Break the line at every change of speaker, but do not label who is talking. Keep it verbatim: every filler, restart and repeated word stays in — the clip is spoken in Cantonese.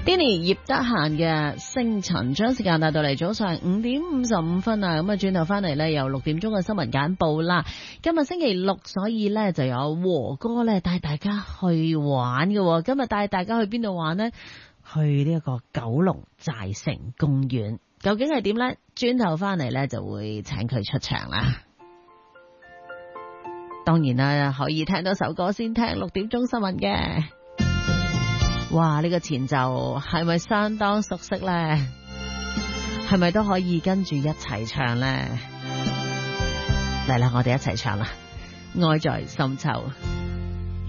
Denny 葉得閒嘅星塵，將時間帶到嚟早上五點五十五分啊！咁啊，轉頭翻嚟呢，由六點鐘嘅新聞簡報啦。今日星期六，所以呢就有和哥呢帶大家去玩嘅。今日帶大家去邊度玩呢？去呢一個九龍寨城公園，究竟係點呢？轉頭翻嚟呢就會請佢出場啦。當然啦，可以聽多首歌先聽六點鐘新聞嘅。哇！呢個前奏係咪相當熟悉呢？係咪都可以跟住一齊唱呢？嚟啦，我哋一齊唱啦！愛在深秋。